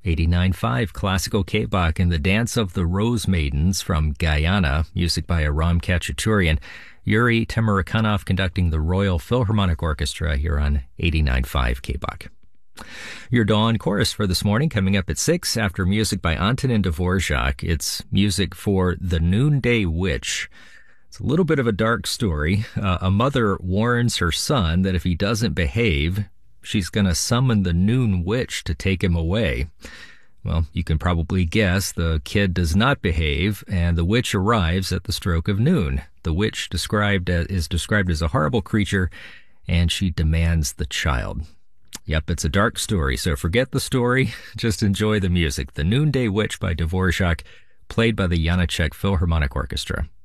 89.5 Classical K-Bach and the Dance of the Rose Maidens from Guyana, music by Aram Khachaturian. Yuri Temurkanov conducting the Royal Philharmonic Orchestra here on 89.5 K-Bach. Your Dawn Chorus for this morning coming up at 6 after music by Antonin Dvorak. It's music for The Noonday Witch. It's a little bit of a dark story. A mother warns her son that if he doesn't behave, she's going to summon the Noon Witch to take him away. Well, you can probably guess the kid does not behave, and the witch arrives at the stroke of noon. The witch is described as a horrible creature, and she demands the child. Yep, it's a dark story, so forget the story. Just enjoy the music. The Noonday Witch by Dvorak, played by the Janáček Philharmonic Orchestra.